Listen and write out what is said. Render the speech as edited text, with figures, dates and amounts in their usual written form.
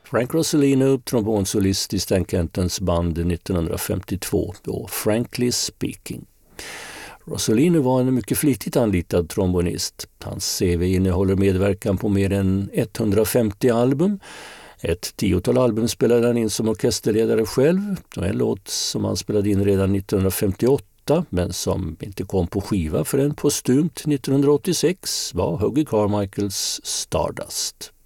Frank Rosolino, trombonsolist i Stan Kentons band 1952, då Frankly Speaking. Rosolino var en mycket flitigt anlitad trombonist. Hans CV innehåller medverkan på mer än 150 album. Ett 10-tal album spelade han in som orkesterledare själv. En låt som han spelade in redan 1958 men som inte kom på skiva förrän postumt 1986 var Hoagy Carmichaels Stardust.